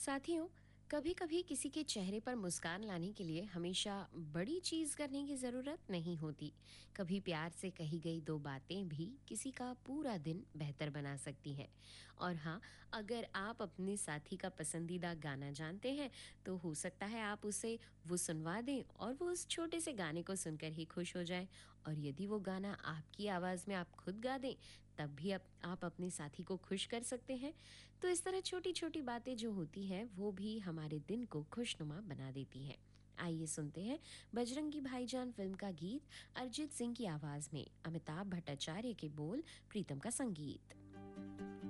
साथियों, कभी कभी किसी के चेहरे पर मुस्कान लाने के लिए हमेशा बड़ी चीज करने की जरूरत नहीं होती। कभी प्यार से कही गई दो बातें भी किसी का पूरा दिन बेहतर बना सकती हैं। और हाँ, अगर आप अपने साथी का पसंदीदा गाना जानते हैं तो हो सकता है आप उसे वो सुनवा दें और वो उस छोटे से गाने को सुनकर ही खुश हो जाए। और यदि वो गाना आपकी आवाज में आप खुद गा दें, तब भी आप अपने साथी को खुश कर सकते हैं। तो इस तरह छोटी-छोटी बातें जो होती हैं वो भी हमारे दिन को खुशनुमा बना देती हैं। आइए सुनते हैं बजरंगी भाईजान फिल्म का गीत अरिजीत सिंह की आवाज में, अमिताभ भट्टाचार्य के बोल, प्रीतम का संगीत।